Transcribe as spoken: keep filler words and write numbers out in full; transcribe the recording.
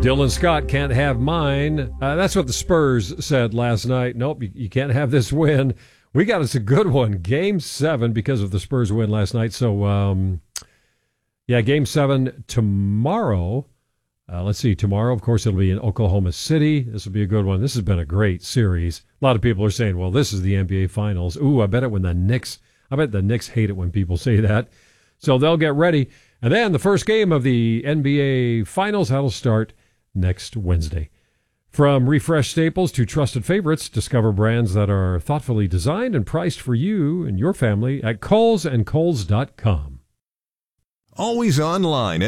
Dylan Scott can't have mine. Uh, that's what the Spurs said last night. Nope, you, you can't have this win. We got us a good one. Game seven because of the Spurs win last night. So, um, yeah, game seven tomorrow. Uh, let's see. Tomorrow, of course, it'll be in Oklahoma City. This will be a good one. This has been a great series. A lot of people are saying, well, this is the N B A Finals. Ooh, I bet it when the Knicks, I bet the Knicks hate it when people say that. So they'll get ready. And then the first game of the N B A Finals, that'll start next Wednesday. From refreshed staples to trusted favorites, discover brands that are thoughtfully designed and priced for you and your family at Kohl's and Kohl's dot com. Always online